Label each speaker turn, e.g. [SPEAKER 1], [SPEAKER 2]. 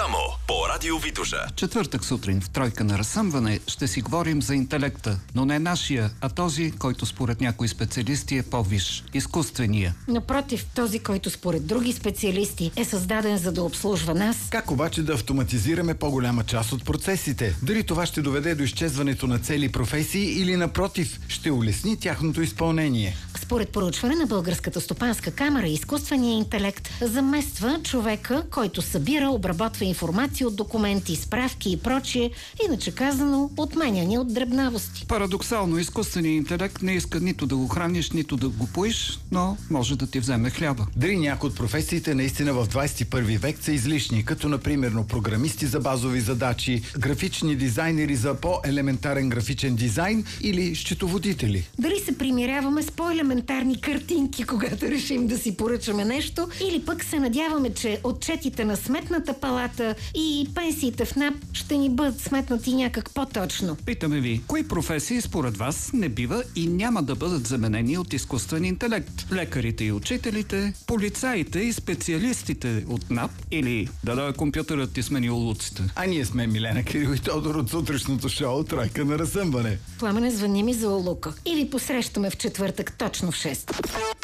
[SPEAKER 1] Само по Радио Витоша.
[SPEAKER 2] Четвъртък сутрин в Тройка на разсъмване ще си говорим за интелекта, но не нашия, а този, който според някои специалисти е по-висш – изкуствения.
[SPEAKER 3] Напротив, този, който според други специалисти е създаден за да обслужва нас.
[SPEAKER 4] Как обаче да автоматизираме по-голяма част от процесите? Дали това ще доведе до изчезването на цели професии или напротив, ще улесни тяхното изпълнение?
[SPEAKER 3] Според проучване на Българската стопанска камара, изкуственият интелект замества човека, който събира, обработва информация от документи, справки и прочие, иначе казано, отменя ни от дребнавости.
[SPEAKER 2] Парадоксално, изкуственият интелект не иска нито да го храниш, нито да го поиш, но може да ти вземе хляба.
[SPEAKER 4] Дали някои от професиите наистина в 21 век са излишни, като например програмисти за базови задачи, графични дизайнери за по-елементарен графичен дизайн или счетоводители?
[SPEAKER 3] Дали се примиряваме с по-елементарни картинки, когато решим да си поръчаме нещо, или пък се надяваме, че отчетите на Сметната палата и пенсиите в НАП ще ни бъдат сметнати някак по-точно.
[SPEAKER 2] Питаме ви, кои професии според вас не бива и няма да бъдат заменени от изкуствен интелект? Лекарите и учителите, полицаите и специалистите от НАП или да компютърът ти смени улуците?
[SPEAKER 4] А ние сме Милена Кирил и Тодор от сутрешното шоу Тройка на разсъмване.
[SPEAKER 3] Пламене, звъни ми за улука. И ви посрещаме в четвъртък точно в 6.